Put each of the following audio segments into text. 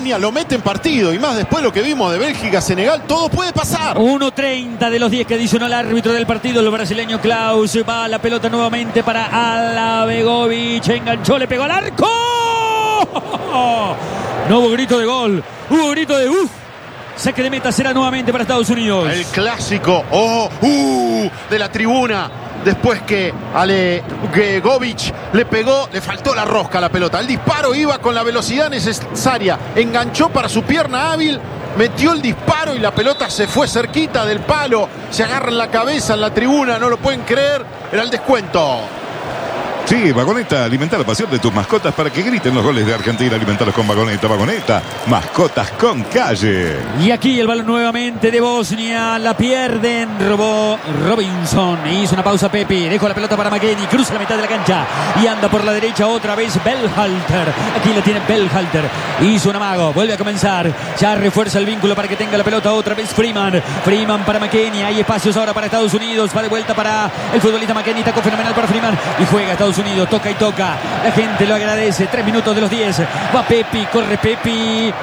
Bosnia lo mete en partido. Y más después lo que vimos de Bélgica-Senegal, todo puede pasar. 1:30 de los 10 que adicionó el árbitro del partido, el brasileño Klaus. Va la pelota nuevamente para Alavegovic. Enganchó, le pegó al arco. No hubo grito de gol, hubo grito de uff. Saque de meta será nuevamente para Estados Unidos. El clásico de la tribuna. Después que Alavegovic le pegó, le faltó la rosca a la pelota. El disparo iba con la velocidad necesaria. Enganchó para su pierna hábil. Metió el disparo y la pelota se fue cerquita del palo. Se agarra en la cabeza en la tribuna. No lo pueden creer. Era el descuento. Sí, Vagoneta, alimenta la pasión de tus mascotas para que griten los goles de Argentina. Alimentalos con Vagoneta. Vagoneta, mascotas con calle. Y aquí el balón nuevamente de Bosnia. La pierden. Robó Robinson. Hizo una pausa Pepi. Dejó la pelota para McKennie. Cruza la mitad de la cancha. Y anda por la derecha otra vez Berhalter. Aquí la tiene Berhalter. Hizo un amago. Vuelve a comenzar. Ya refuerza el vínculo para que tenga la pelota otra vez Freeman. Freeman para McKennie. Hay espacios ahora para Estados Unidos. Va de vuelta para el futbolista McKennie. Tacó fenomenal para Freeman. Y juega Estados Unidos, toca y toca. La gente lo agradece. 3 minutos de los 10. Va Pepi, corre Pepi.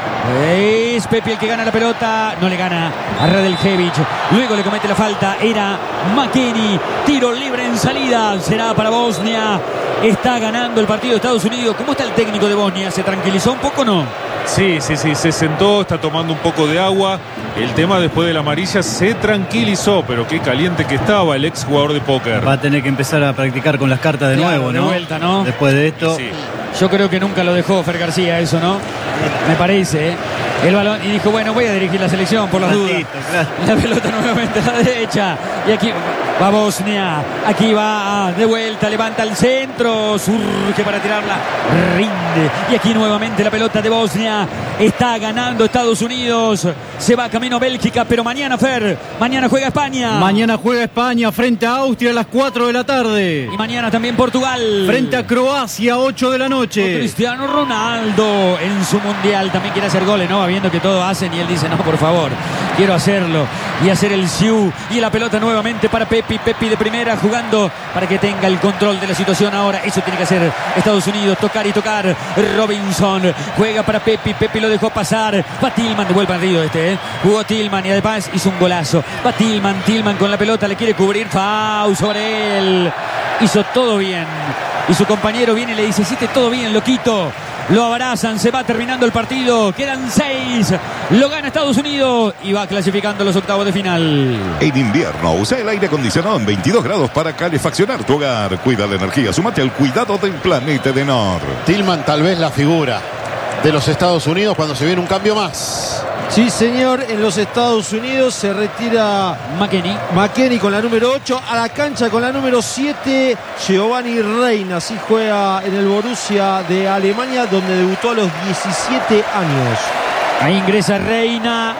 Es Pepi el que gana la pelota. No le gana a Radeljevic. Luego le comete la falta. Era McKennie. Tiro libre en salida. Será para Bosnia. Está ganando el partido de Estados Unidos. ¿Cómo está el técnico de Bosnia? ¿Se tranquilizó un poco o no? Sí, se sentó, está tomando un poco de agua. El tema después de la amarilla se tranquilizó, pero qué caliente que estaba el ex jugador de póker. Va a tener que empezar a practicar con las cartas de nuevo, ¿no? De vuelta, ¿no? Después de esto. Sí. Yo creo que nunca lo dejó Fer García eso, ¿no? Me parece, ¿eh? El balón y dijo, bueno, voy a dirigir la selección por las dudas. Claro. La pelota nuevamente a la derecha. Y aquí va Bosnia. Aquí va de vuelta, levanta el centro. Surge para tirarla. Rinde. Y aquí nuevamente la pelota de Bosnia. Está ganando Estados Unidos. Se va camino a Bélgica, pero mañana, Fer, mañana juega España. Mañana juega España frente a Austria a las 4 de la tarde. Y mañana también Portugal. Frente a Croacia, 8 de la noche. Cristiano Ronaldo en su mundial también quiere hacer goles, ¿no? Viendo que todo hacen y él dice, no, por favor, quiero hacerlo y hacer el siu. Y la pelota nuevamente para Pepi de primera, jugando para que tenga el control de la situación ahora. Eso tiene que hacer Estados Unidos, tocar y tocar. Robinson juega para Pepi lo dejó pasar. Va Tillman, de vuelta partido jugó Tillman y además hizo un golazo. Va Tillman con la pelota, le quiere cubrir Fau sobre él. Hizo todo bien y su compañero viene y le dice, hiciste todo bien, loquito. Lo abrazan, se va terminando el partido. Quedan 6. Lo gana Estados Unidos y va clasificando los octavos de final. En invierno, usa el aire acondicionado en 22 grados para calefaccionar tu hogar. Cuida la energía, súmate al cuidado del planeta de Nor. Tillman tal vez la figura de los Estados Unidos cuando se viene un cambio más. Sí, señor, en los Estados Unidos se retira McKennie con la número 8, a la cancha con la número 7, Giovanni Reina. Así juega en el Borussia de Alemania, donde debutó a los 17 años. Ahí ingresa Reina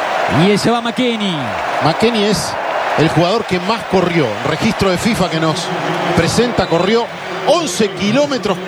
y se va McKennie. McKennie es el jugador que más corrió. Registro de FIFA que nos presenta, corrió 11 kilómetros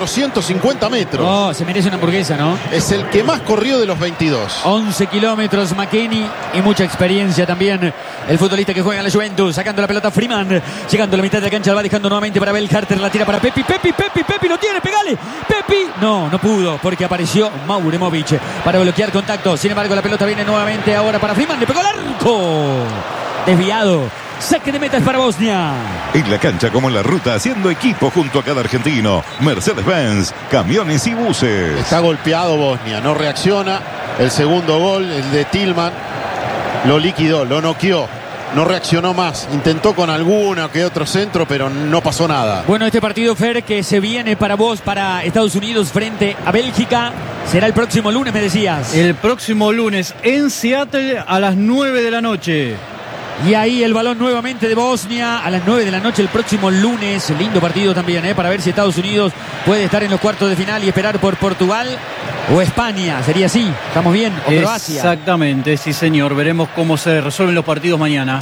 450 metros. Oh, se merece una hamburguesa, ¿no? Es el que más corrió de los 22. 11 kilómetros McKennie y mucha experiencia también. El futbolista que juega en la Juventus, sacando la pelota Freeman, llegando a la mitad de la cancha, la va dejando nuevamente para Berhalter, la tira para Pepi, lo tiene, pegale, Pepi. No pudo porque apareció Mauremovic para bloquear contacto. Sin embargo, la pelota viene nuevamente ahora para Freeman, le pegó al arco. Desviado. Saque de meta es para Bosnia. En la cancha como en la ruta, haciendo equipo junto a cada argentino. Mercedes-Benz, camiones y buses. Está golpeado Bosnia, no reacciona. El segundo gol, el de Tillman, lo liquidó, lo noqueó. No reaccionó más. Intentó con alguna que otro centro, pero no pasó nada. Bueno, este partido, Fer, que se viene para Estados Unidos frente a Bélgica, será el próximo lunes, me decías. El próximo lunes en Seattle a las 9 de la noche. Y ahí el balón nuevamente de Bosnia a las 9 de la noche el próximo lunes. Lindo partido también, para ver si Estados Unidos puede estar en los cuartos de final y esperar por Portugal o España. Sería así, ¿estamos bien? O Croacia. Exactamente, sí señor. Veremos cómo se resuelven los partidos mañana.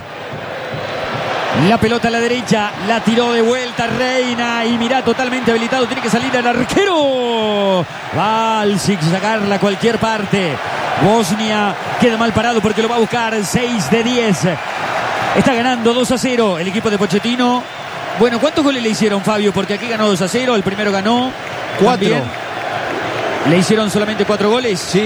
La pelota a la derecha, la tiró de vuelta Reina y mirá, totalmente habilitado, tiene que salir el arquero. Va al sacarla a cualquier parte. Bosnia queda mal parado porque lo va a buscar. 6 de 10. Está ganando 2-0 el equipo de Pochettino. Bueno, ¿cuántos goles le hicieron, Fabio? Porque aquí ganó 2-0, el primero ganó 4. ¿Le hicieron solamente 4 goles? Sí.